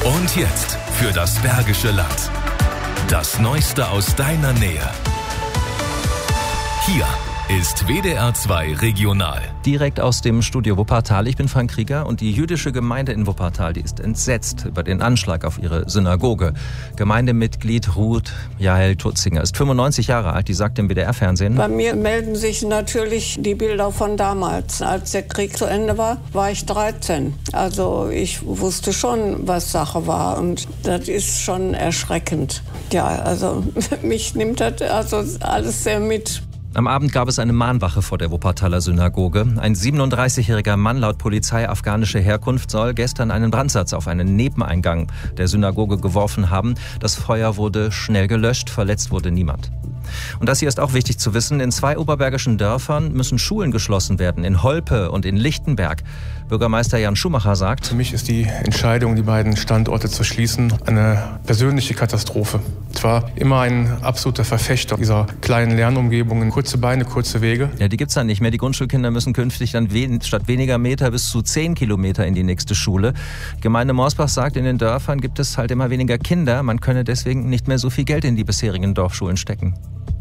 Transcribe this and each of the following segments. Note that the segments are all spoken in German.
Und jetzt für das Bergische Land. Das Neueste aus deiner Nähe. Hier ist WDR 2 Regional. Direkt aus dem Studio Wuppertal. Ich bin Frank Krieger und die jüdische Gemeinde in Wuppertal, die ist entsetzt über den Anschlag auf ihre Synagoge. Gemeindemitglied Ruth Jael Tutzinger ist 95 Jahre alt, die sagt im WDR-Fernsehen: Bei mir melden sich natürlich die Bilder von damals. Als der Krieg zu Ende war, war ich 13. Also ich wusste schon, was Sache war und das ist schon erschreckend. Ja, also mich nimmt das also alles sehr mit. Am Abend gab es eine Mahnwache vor der Wuppertaler Synagoge. Ein 37-jähriger Mann, laut Polizei afghanischer Herkunft, soll gestern einen Brandsatz auf einen Nebeneingang der Synagoge geworfen haben. Das Feuer wurde schnell gelöscht, verletzt wurde niemand. Und das hier ist auch wichtig zu wissen: In 2 oberbergischen Dörfern müssen Schulen geschlossen werden, in Holpe und in Lichtenberg. Bürgermeister Jan Schumacher sagt: Für mich ist die Entscheidung, die beiden Standorte zu schließen, eine persönliche Katastrophe. Ich war immer ein absoluter Verfechter dieser kleinen Lernumgebungen. Kurze Beine, kurze Wege. Ja, die gibt's dann nicht mehr. Die Grundschulkinder müssen künftig dann statt weniger Meter bis zu 10 Kilometer in die nächste Schule. Die Gemeinde Morsbach sagt, in den Dörfern gibt es halt immer weniger Kinder. Man könne deswegen nicht mehr so viel Geld in die bisherigen Dorfschulen stecken.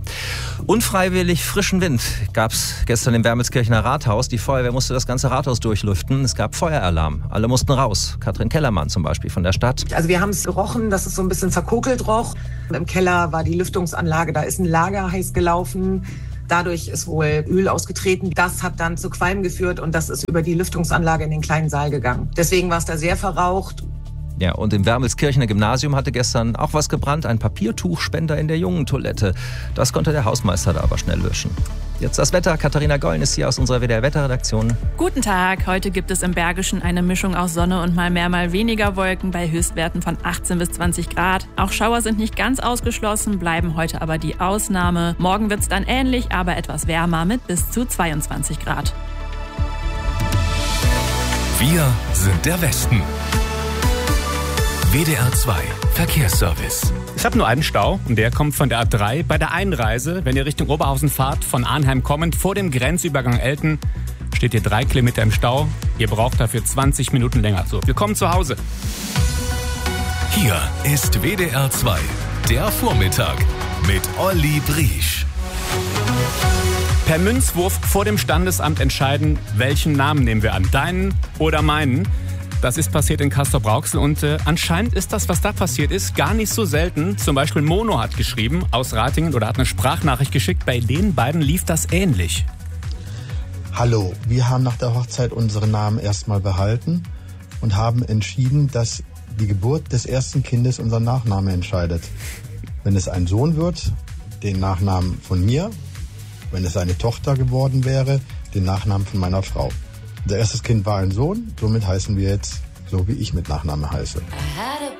Unfreiwillig frischen Wind gab es gestern im Wermelskirchener Rathaus. Die Feuerwehr musste das ganze Rathaus durchlüften. Es gab Feueralarm. Alle mussten raus. Katrin Kellermann zum Beispiel von der Stadt. Also wir haben es gerochen, dass es so ein bisschen verkokelt roch. Im Keller war die Lüftungsanlage, da ist ein Lager heiß gelaufen. Dadurch ist wohl Öl ausgetreten. Das hat dann zu Qualm geführt und das ist über die Lüftungsanlage in den kleinen Saal gegangen. Deswegen war es da sehr verraucht. Ja, und im Wermelskirchener Gymnasium hatte gestern auch was gebrannt, ein Papiertuchspender in der Jungentoilette. Das konnte der Hausmeister da aber schnell löschen. Jetzt das Wetter. Katharina Gollen ist hier aus unserer WDR-Wetterredaktion. Guten Tag. Heute gibt es im Bergischen eine Mischung aus Sonne und mal mehr, mal weniger Wolken bei Höchstwerten von 18 bis 20 Grad. Auch Schauer sind nicht ganz ausgeschlossen, bleiben heute aber die Ausnahme. Morgen wird es dann ähnlich, aber etwas wärmer mit bis zu 22 Grad. Wir sind der Westen. WDR 2 Verkehrsservice. Ich habe nur einen Stau und der kommt von der A3. Bei der Einreise, wenn ihr Richtung Oberhausen fahrt, von Arnheim kommend, vor dem Grenzübergang Elten, steht ihr 3 Kilometer im Stau. Ihr braucht dafür 20 Minuten länger. So, willkommen zu Hause. Hier ist WDR 2, der Vormittag mit Olli Briesch. Per Münzwurf vor dem Standesamt entscheiden, welchen Namen nehmen wir an, deinen oder meinen. Das ist passiert in Castrop-Rauxel und anscheinend ist das, was da passiert ist, gar nicht so selten. Zum Beispiel Mono hat geschrieben aus Ratingen oder hat eine Sprachnachricht geschickt. Bei den beiden lief das ähnlich. Hallo, wir haben nach der Hochzeit unseren Namen erstmal behalten und haben entschieden, dass die Geburt des ersten Kindes unseren Nachname entscheidet. Wenn es ein Sohn wird, den Nachnamen von mir. Wenn es eine Tochter geworden wäre, den Nachnamen von meiner Frau. Unser erstes Kind war ein Sohn, somit heißen wir jetzt so, wie ich mit Nachname heiße.